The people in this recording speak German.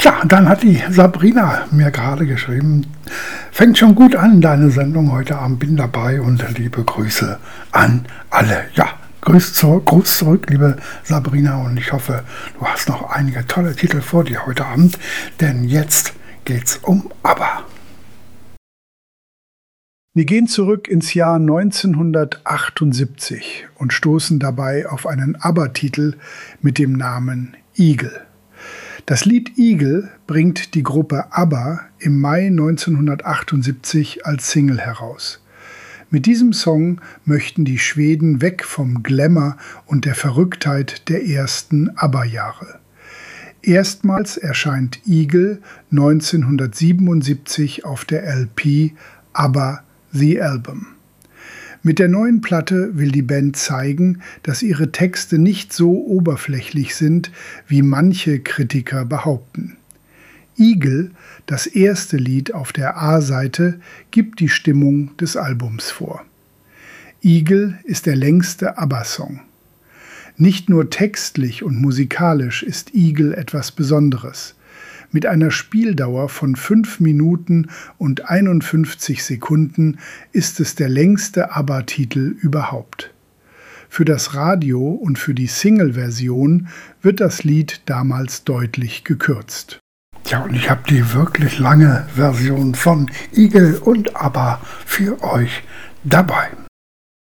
Tja, dann hat die Sabrina mir gerade geschrieben, fängt schon gut an, deine Sendung heute Abend, bin dabei und liebe Grüße an alle. Ja, Gruß zurück, liebe Sabrina, und ich hoffe, du hast noch einige tolle Titel vor dir heute Abend, denn jetzt geht's um ABBA. Wir gehen zurück ins Jahr 1978 und stoßen dabei auf einen ABBA-Titel mit dem Namen Eagle. Das Lied Eagle bringt die Gruppe ABBA im Mai 1978 als Single heraus. Mit diesem Song möchten die Schweden weg vom Glamour und der Verrücktheit der ersten ABBA-Jahre. Erstmals erscheint Eagle 1977 auf der LP ABBA The Album. Mit der neuen Platte will die Band zeigen, dass ihre Texte nicht so oberflächlich sind, wie manche Kritiker behaupten. Eagle, das erste Lied auf der A-Seite, gibt die Stimmung des Albums vor. Eagle ist der längste ABBA-Song. Nicht nur textlich und musikalisch ist Eagle etwas Besonderes. Mit einer Spieldauer von 5 Minuten und 51 Sekunden ist es der längste ABBA-Titel überhaupt. Für das Radio und für die Single-Version wird das Lied damals deutlich gekürzt. Ja, und ich habe die wirklich lange Version von Eagle und ABBA für euch dabei.